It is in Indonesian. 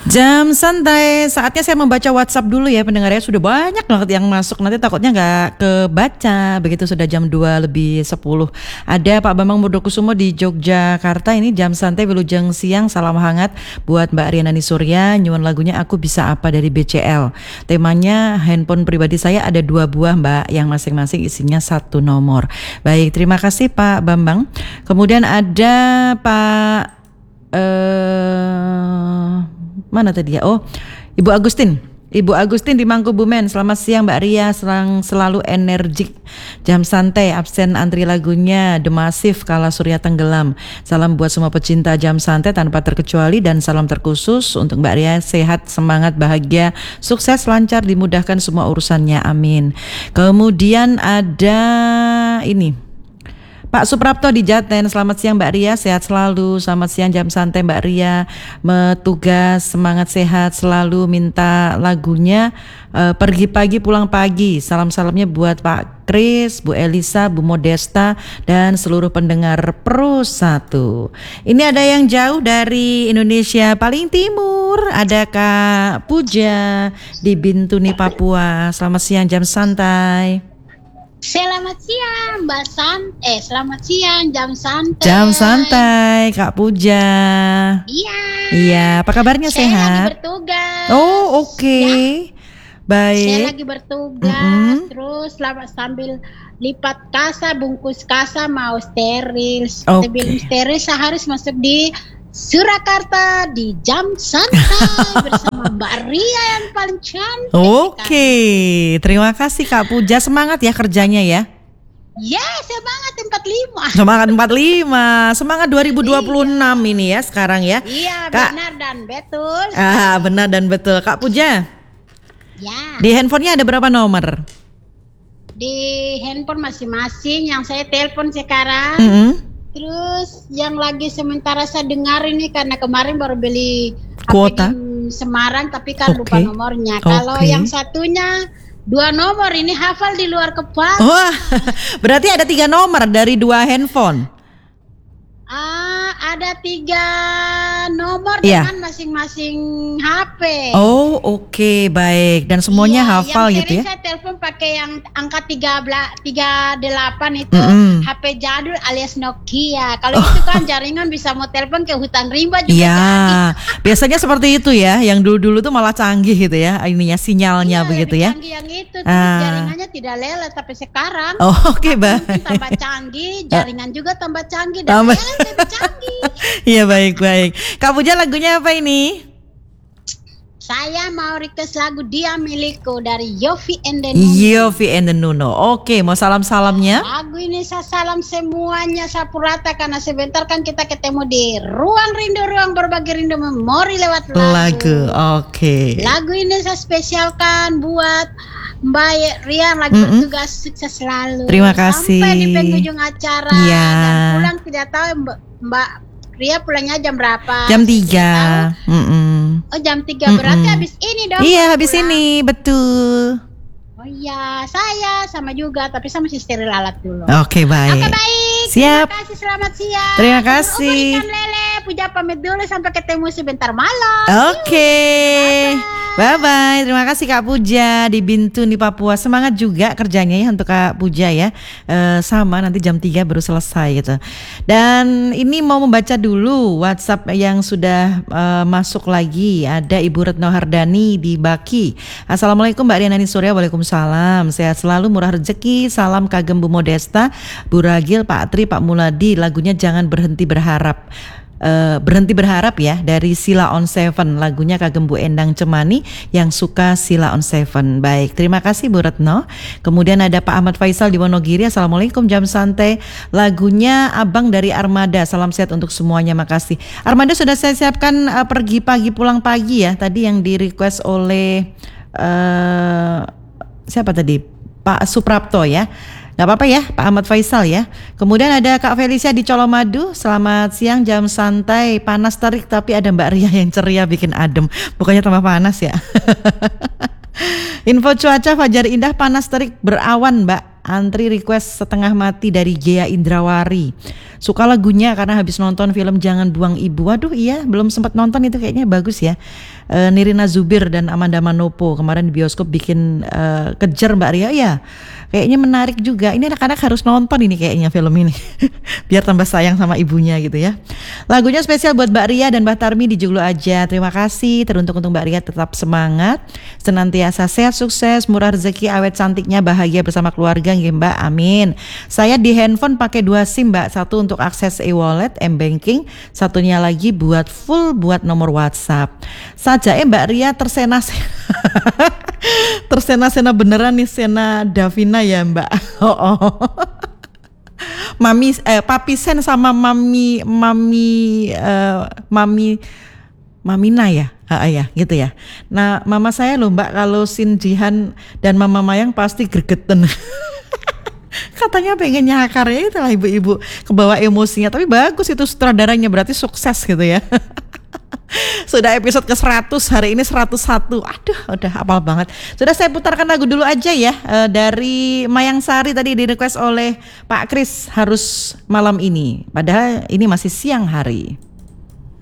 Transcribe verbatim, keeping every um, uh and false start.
Jam santai, saatnya saya membaca WhatsApp dulu ya pendengarnya, sudah banyak banget yang masuk, nanti takutnya nggak kebaca begitu sudah jam dua lebih sepuluh. Ada Pak Bambang Murdokusumo di Yogyakarta, ini jam santai Wilujeng siang, salam hangat buat Mbak Rianani Surya, nyuwun lagunya Aku Bisa Apa dari B C L. Temanya handphone pribadi saya ada dua buah Mbak, yang masing-masing isinya satu nomor. Baik, terima kasih Pak Bambang. Kemudian ada Pak eh mana tadi ya? Oh, Ibu Agustin. Ibu Agustin di Mangkubumen. Selamat siang Mbak Ria, selang selalu energik. Jam santai, absen antri lagunya The Massive Kala Surya Tenggelam. Salam buat semua pecinta jam santai tanpa terkecuali dan salam terkhusus untuk Mbak Ria, sehat, semangat, bahagia, sukses, lancar, dimudahkan semua urusannya. Amin. Kemudian ada ini Pak Suprapto di Jaten, selamat siang Mbak Ria, sehat selalu. Selamat siang jam santai Mbak Ria, metugas semangat sehat selalu, minta lagunya uh, Pergi Pagi Pulang Pagi. Salam-salamnya buat Pak Kris, Bu Elisa, Bu Modesta dan seluruh pendengar Pro satu. Ini ada yang jauh dari Indonesia paling timur, ada Kak Puja di Bintuni Papua. Selamat siang jam santai. Selamat siang Mbak San, eh selamat siang jam santai. Jam santai Kak Puja. Iya. Iya, apa kabarnya, saya sehat? Saya lagi bertugas. Oh oke, okay. Ya. Baik. Saya lagi bertugas, mm-hmm. terus sambil lipat kasa, bungkus kasa mau steril. Okay. Sebelum steril saya harus masuk di Surakarta di jam santai bersama Mbak Ria yang paling cantik. Oke, okay. Terima kasih Kak Puja, semangat ya kerjanya ya. Ya, semangat empat puluh lima. Semangat empat puluh lima, semangat dua ribu dua puluh enam iya. Ini ya sekarang ya. Iya, Kak, benar dan betul. Ah, benar dan betul. Kak Puja. Ya. Di handphonenya ada berapa nomor? Di handphone masing-masing yang saya telepon sekarang. Mm-hmm. Terus yang lagi sementara saya dengar ini karena kemarin baru beli kuota di Semarang tapi kan okay. lupa nomornya. Okay. Kalau yang satunya dua nomor ini hafal di luar kepala. Wah, berarti ada tiga nomor dari dua handphone. Ah, ada tiga nomor yeah. dengan masing-masing H P. Oh, oke, okay, baik. Dan semuanya yeah, hafal yang gitu ya? Saya telepon pakai yang angka tiga delapan itu mm-hmm. H P jadul alias Nokia. Kalau oh. itu kan jaringan bisa mau telepon ke hutan rimba juga. Iya, yeah. Biasanya seperti itu ya. Yang dulu-dulu tuh malah canggih gitu ya. Ininya sinyalnya yeah, begitu ya. Canggih yang itu, ah. jaringannya tidak lelet. Tapi sekarang, oh, oke okay, baik. Tambah canggih, jaringan juga tambah canggih. Dan tambah canggih. Iya baik-baik. Kak Puja lagunya apa ini? Saya mau request lagu Dia Milikku dari Yofi and the Nuno. Yofi and the Nuno. Oke, mau salam-salamnya? Lagu ini saya salam semuanya sapu rata karena sebentar kan kita ketemu di Ruang Rindu, Ruang Berbagi Rindu Memori lewat lagu. Lagu, oke. Okay. Lagu ini saya spesialkan buat Mbak Rian lagi mm-hmm. bertugas, sukses selalu. Terima kasih. Sampai di penghujung acara ya. Dan pulang tidak tahu Mbak, Mbak Ria pulangnya jam berapa? Jam tiga. Oh jam tiga berarti habis ini dong? Iya habis pulang. Ini betul. Oh iya saya sama juga tapi saya masih steril alat dulu. Oke okay, baik. Oke okay, baik. Siap. Terima kasih, selamat siang. Terima kasih. Oh, ikan lele, Puja pamit dulu sampai ketemu sebentar malam. Oke. Okay. Bye bye. Terima kasih Kak Puja di Bintuni Papua. Semangat juga kerjanya ya untuk Kak Puja ya. E, sama nanti jam tiga baru selesai gitu. Dan ini mau membaca dulu WhatsApp yang sudah e, masuk lagi. Ada Ibu Retno Hardani di Baki. Assalamualaikum Mbak Rianani Surya. Waalaikumsalam. Sehat selalu, murah rezeki. Salam kagem Bu Modesta, Bu Ragil, Pak Tri, Pak Muladi. Lagunya Jangan Berhenti Berharap. Uh, berhenti berharap ya dari Sila on Seven, lagunya kagem Bu Endang Cemani yang suka Sila on Seven. Baik, terima kasih Bu Retno. Kemudian ada Pak Ahmad Faisal di Wonogiri. Assalamualaikum jam santai, lagunya Abang dari Armada. Salam sehat untuk semuanya, makasih. Armada sudah saya siapkan uh, Pergi Pagi Pulang Pagi ya, tadi yang di request oleh uh, siapa tadi, Pak Suprapto ya. Gak apa-apa ya Pak Ahmad Faisal ya. Kemudian ada Kak Felicia di Colomadu. Selamat siang jam santai, panas terik tapi ada Mbak Ria yang ceria bikin adem. Bukannya tambah panas ya. Info cuaca Fajar Indah panas terik berawan Mbak. Antri request Setengah Mati dari Gea Indrawari. Suka lagunya karena habis nonton film Jangan Buang Ibu. Waduh iya, belum sempat nonton itu, kayaknya bagus ya. E, Nirina Zubir dan Amanda Manopo kemarin di bioskop bikin e, kejar Mbak Ria ya. Kayaknya menarik juga. Ini anak-anak harus nonton ini kayaknya film ini. Biar tambah sayang sama ibunya gitu ya. Lagunya spesial buat Mbak Ria dan Mbak Tarmi di Joglo aja. Terima kasih. Teruntuk untuk Mbak Ria, tetap semangat, senantiasa sehat, sukses, murah rezeki, awet cantiknya, bahagia bersama keluarga nggih Mbak. Amin. Saya di handphone pakai dua SIM Mbak. Satu untuk akses e-wallet, m-banking, satunya lagi buat full buat nomor WhatsApp. Saja eh Mbak Ria tersena-sena. Tersena-sena beneran nih, Sena Davina ya Mbak. Oh, oh. Mami eh Papi Sen sama Mami Mami eh, Mami Mamina ya. Ah, ya gitu ya. Nah, mama saya loh Mbak, kalau Sin Jihan dan Mama Mayang pasti gregeten. Katanya pengen nyakar ya, itulah ibu-ibu kebawa emosinya. Tapi bagus itu sutradaranya, berarti sukses gitu ya. Sudah episode ke seratus, hari ini seratus satu. Aduh, udah hafal banget. Sudah, saya putarkan lagu dulu aja ya, e, dari Mayang Sari tadi di request oleh Pak Kris, Harus Malam Ini. Padahal ini masih siang hari.